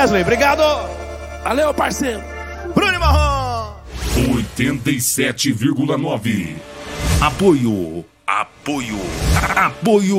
Wesley, obrigado. Valeu, parceiro. Bruno Marrom. 87,9. Apoio.